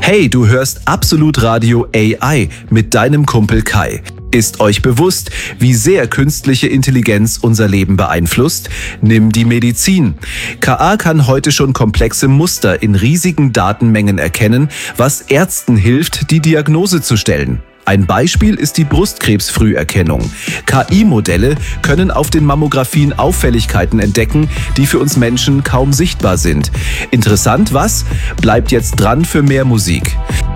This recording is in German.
Hey, du hörst Absolut Radio AI mit deinem Kumpel Kai. Ist euch bewusst, wie sehr künstliche Intelligenz unser Leben beeinflusst? Nimm die Medizin. KI kann heute schon komplexe Muster in riesigen Datenmengen erkennen, was Ärzten hilft, die Diagnose zu stellen. Ein Beispiel ist die Brustkrebsfrüherkennung. KI-Modelle können auf den Mammographien Auffälligkeiten entdecken, die für uns Menschen kaum sichtbar sind. Interessant, was? Bleibt jetzt dran für mehr Musik.